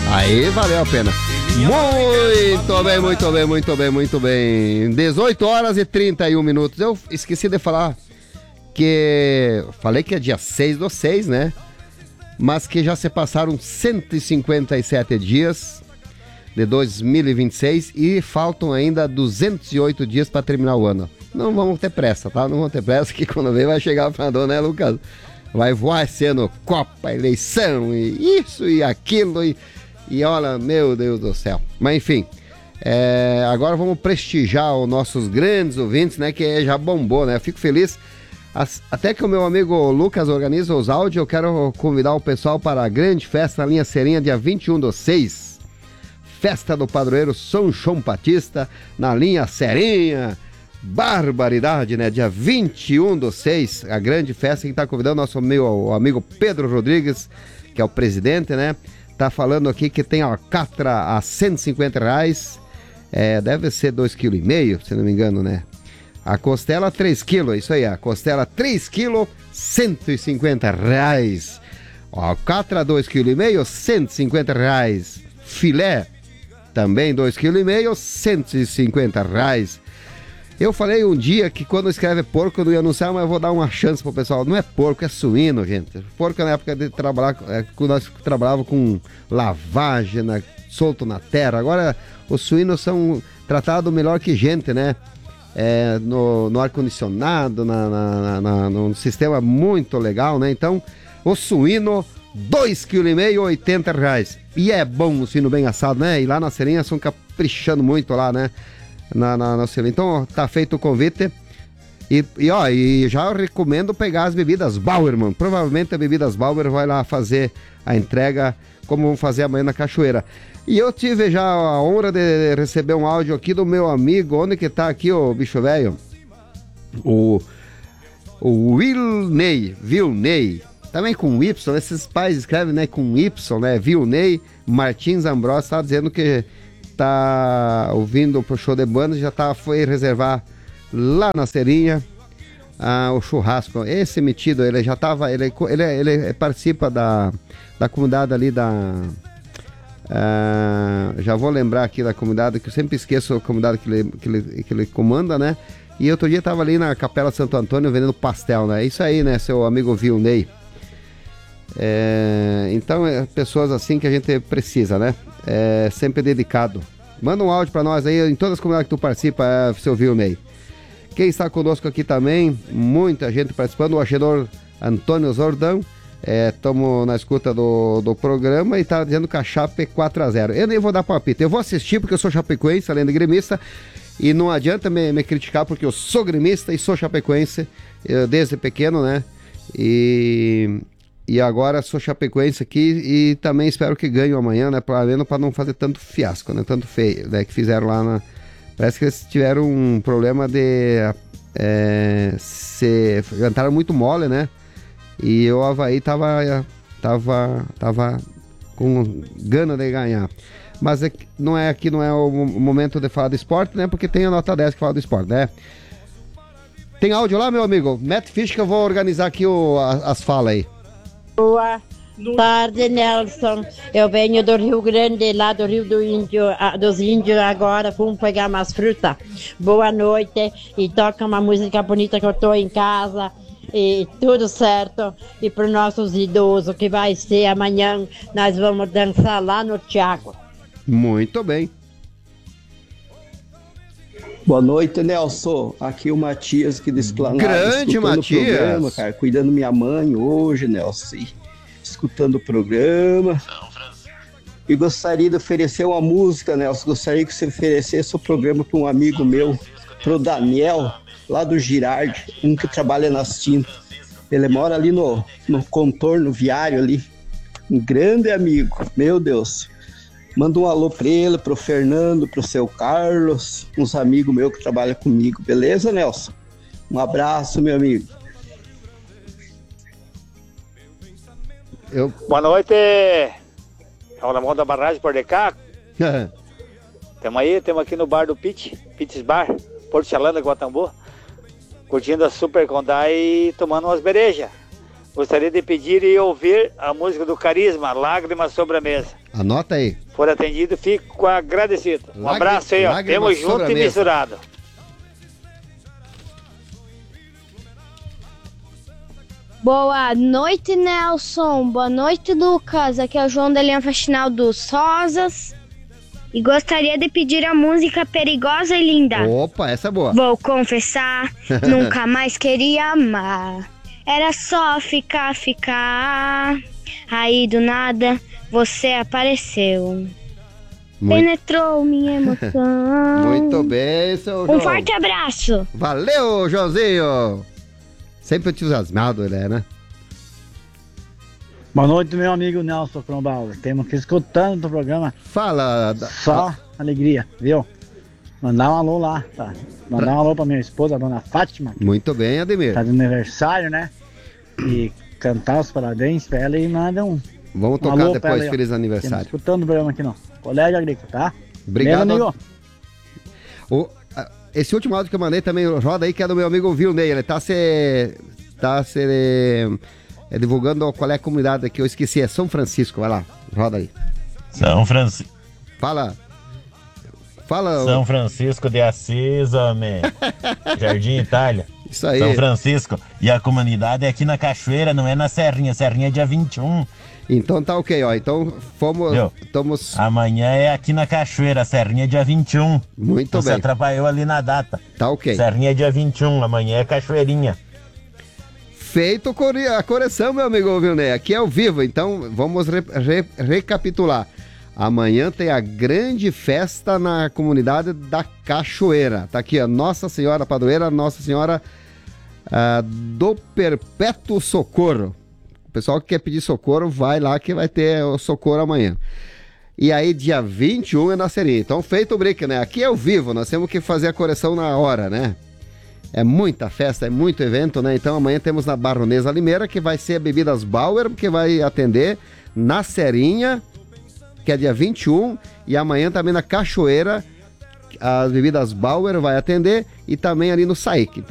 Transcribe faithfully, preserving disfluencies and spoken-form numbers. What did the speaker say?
Aí valeu a pena. Muito bem, muito bem, muito bem, muito bem. dezoito horas e trinta e um minutos. Eu esqueci de falar que... Falei que é dia seis do seis, né? Mas que já se passaram cento e cinquenta e sete dias de dois mil e vinte e seis e faltam ainda duzentos e oito dias para terminar o ano. Não vamos ter pressa, tá? Não vamos ter pressa, que quando vem vai chegar o final, né, Lucas? Vai voar esse ano, Copa, eleição, e isso e aquilo, e, e olha, meu Deus do céu. Mas enfim, é, agora vamos prestigiar os nossos grandes ouvintes, né, que já bombou, né? Eu fico feliz, as, até que o meu amigo Lucas organiza os áudios, eu quero convidar o pessoal para a grande festa na linha Serinha, dia vinte e um do seis. Festa do Padroeiro São João Batista, na linha Serinha. Barbaridade, né? Dia vinte e um do seis, a grande festa que está convidando nosso amigo, o amigo Pedro Rodrigues, que é o presidente, né? Tá falando aqui que tem a alcatra a cento e cinquenta reais, é, deve ser dois vírgula cinco quilos, se não me engano, né? A costela três quilos, isso aí, a costela três quilos, cento e cinquenta reais. A alcatra dois vírgula cinco quilos, cento e cinquenta reais. Filé, também dois vírgula cinco quilos, cento e cinquenta reais. Eu falei um dia que quando escreve porco eu não ia anunciar, mas eu vou dar uma chance pro pessoal. Não é porco, é suíno, gente. Porco na época de trabalhar, é, quando nós trabalhávamos com lavagem, na, solto na terra. Agora os suínos são tratados melhor que gente, né? É, no, no ar-condicionado, na, na, na, num sistema muito legal, né? Então, o suíno, dois vírgula cinco quilos, oitenta reais. E é bom o suíno bem assado, né? E lá na Serinha estão caprichando muito lá, né? Na, na, na Então tá feito o convite e, e ó, e já recomendo pegar as bebidas Bauer, mano. Provavelmente a bebidas Bauer vai lá fazer a entrega, como vamos fazer amanhã na Cachoeira. E eu tive já a honra de receber um áudio aqui do meu amigo, onde que tá aqui o bicho velho? O, o Wilney, Vilney, também com Y, esses pais escrevem, né, com Y, né, Vilney Martins Ambrosio, tá dizendo que tá ouvindo pro show de banda, já tá, foi reservar lá na Serinha ah, o churrasco. Esse metido, ele já tava, ele, ele, ele participa da, da comunidade ali da... Ah, já vou lembrar aqui da comunidade, que eu sempre esqueço a comunidade que ele, que ele, que ele comanda, né? E outro dia tava ali na Capela Santo Antônio vendendo pastel, né? Isso aí, né, seu amigo Vilney. É, então, é pessoas assim que a gente precisa, né? É, sempre dedicado. Manda um áudio pra nós aí, em todas as comunidades que tu participa, é, seu Vilney. Quem está conosco aqui também, muita gente participando, o achador Antônio Zordão, estamos é, na escuta do, do programa e tá dizendo que a Chape quatro a zero. Eu nem vou dar palpite, eu vou assistir porque eu sou chapecoense, além de gremista, e não adianta me, me criticar porque eu sou gremista e sou chapecoense, eu, desde pequeno, né? E... E agora sou chapecoense aqui e também espero que ganhe amanhã, né? Para não fazer tanto fiasco, né? Tanto feio, né? Que fizeram lá na... Parece que eles tiveram um problema de... É, se... Entraram muito mole, né? E o Avaí tava, tava, tava com gana de ganhar. Mas é, não é, aqui não é o momento de falar de esporte, né? Porque tem a nota dez que fala do esporte, né? Tem áudio lá, meu amigo? Mete ficha que eu vou organizar aqui o, as, as falas aí. Boa tarde, Nelson. Eu venho do Rio Grande, lá do Rio do Índio, dos Índios agora. Vamos pegar umas frutas. Boa noite. E toca uma música bonita que eu tô em casa. E tudo certo. E para os nossos idosos, que vai ser amanhã, nós vamos dançar lá no Thiago. Muito bem. Boa noite, Nelson. Aqui o Matias aqui do Esplanada. Grande Matias. O programa, cara, cuidando minha mãe hoje, Nelson. Escutando o programa. E gostaria de oferecer uma música, Nelson. Gostaria que você oferecesse o programa para um amigo meu, pro Daniel, lá do Girardi, um que trabalha nas tintas. Ele mora ali no, no contorno viário ali. Um grande amigo, meu Deus. Manda um alô pra ele, pro Fernando, pro seu Carlos, uns amigos meus que trabalham comigo. Beleza, Nelson? Um abraço, meu amigo. Eu... Boa noite. É o Ramon da Barragem por de cá. Tamo aí, temos aqui no bar do Pit, Pitts Bar, Porto Chalana, Guatambu, curtindo a Super Condá e tomando umas berejas. Gostaria de pedir e ouvir a música do Carisma, Lágrimas sobre a Mesa. Anota aí. For atendido, fico agradecido. Um Lágrim- abraço aí, ó. Lágrimas Temos junto sobre a e Mesa. misturado. Boa noite, Nelson. Boa noite, Lucas. Aqui é o João da linha Faxinal dos Rosas. E gostaria de pedir a música Perigosa e Linda. Opa, essa é boa. Vou confessar, nunca mais queria amar. Era só ficar, ficar. Aí do nada você apareceu. Muito, Penetrou minha emoção. muito bem, seu João. Um forte abraço. Valeu, Joãozinho. Sempre entusiasmado ele é, né? Boa noite, meu amigo Nelson Crombauer. Temos que escutando o programa. Fala. da- Só alegria, viu? Mandar um alô lá, tá? Mandar um alô pra minha esposa, a dona Fátima, que Muito bem, Ademir. tá de aniversário, né? E cantar os parabéns pra ela e manda um, Vamos um tocar alô pra depois, ela aí, ó. feliz Temos aniversário. escutando o programa aqui, não. Colégio Agrícola, tá? Obrigado. Beleza, amigo? O, a- esse último áudio que eu mandei também, roda aí, que é do meu amigo Vilney. Ele tá se. Tá se. É, divulgando qual é a comunidade que eu esqueci. É São Francisco, vai lá, roda aí. São Francisco. Fala. Fala. São Francisco de Assis, homem. Jardim Itália. Isso aí. São Francisco. E a comunidade é aqui na Cachoeira, não é na Serrinha. Serrinha é dia vinte e um. Então tá ok, ó. Então fomos. Viu? Estamos. Amanhã é aqui na Cachoeira. Serrinha é dia vinte e um. Muito Você bem. atrapalhou ali na data. Tá ok. Serrinha é dia vinte e um. Amanhã é Cachoeirinha. Feito corre- a correção, meu amigo Vilney. Aqui é ao vivo, então vamos re- re- recapitular. Amanhã tem a grande festa na comunidade da Cachoeira. Tá aqui a Nossa Senhora Padroeira, Nossa Senhora ah, do Perpétuo Socorro. O pessoal que quer pedir socorro, vai lá que vai ter o socorro amanhã. E aí, dia vinte e um é na Serrinha. Então, feito o break, né? Aqui é ao vivo, nós temos que fazer a correção na hora, né? É muita festa, é muito evento, né? Então amanhã temos na Baronesa Limeira, que vai ser a Bebidas Bauer, que vai atender na Serrinha, que é dia vinte e um, e amanhã também na Cachoeira, as Bebidas Bauer vai atender, e também ali no Saíque. Então,